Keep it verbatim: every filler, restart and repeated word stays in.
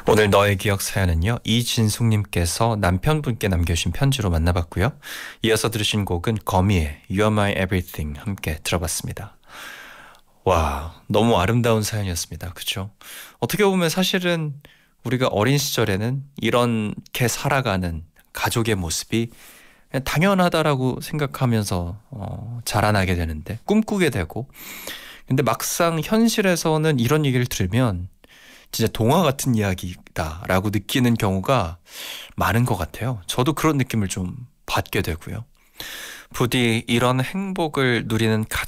오늘 너의 기억 사연은요, 이진숙님께서 남편분께 남겨주신 편지로 만나봤고요. 이어서 들으신 곡은 거미의 You're My Everything 함께 들어봤습니다. 와, 너무 아름다운 사연이었습니다. 그렇죠? 어떻게 보면 사실은 우리가 어린 시절에는 이렇게 살아가는 가족의 모습이 그냥 당연하다라고 생각하면서 어, 자라나게 되는데, 꿈꾸게 되고, 근데 막상 현실에서는 이런 얘기를 들으면 진짜 동화 같은 이야기다라고 느끼는 경우가 많은 것 같아요. 저도 그런 느낌을 좀 받게 되고요. 부디 이런 행복을 누리는 가족